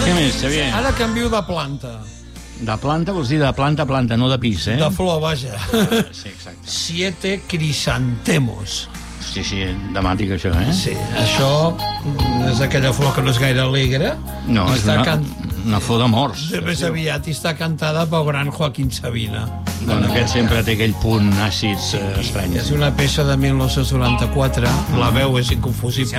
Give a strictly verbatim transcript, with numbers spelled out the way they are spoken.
Què més, Xavier? Ara canvio de planta. De planta vols dir de planta a planta, no de pis, eh? De flor, vaja. Sí, exacte. Siete crisantemos. Sí, sí, dramàtic, això, eh? Sí, això és aquella flor que no és gaire alegre. No, és Està una, can... una flor de morts. De més aviat i està cantada pel gran Joaquín Sabina. Bueno, aquest sempre té aquell punt àcid eh, estrany. És una peça de mil nou-cents noranta-quatre, la veu és inconfusible.